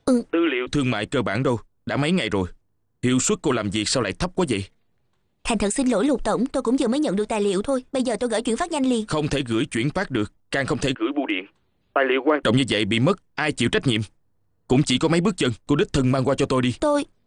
Tư liệu thương mại cơ bản đâu, đã mấy ngày rồi. Hiệu suất cô làm việc sao lại thấp quá vậy? Thành thật xin lỗi Lục tổng, tôi cũng vừa mới nhận được tài liệu thôi. Bây giờ tôi gửi chuyển phát nhanh liền. Không thể gửi chuyển phát được, càng không thể gửi bưu điện. Tài liệu quan trọng như vậy bị mất, ai chịu trách nhiệm? Cũng chỉ có mấy bước chân, cô đích thân mang qua cho tôi đi.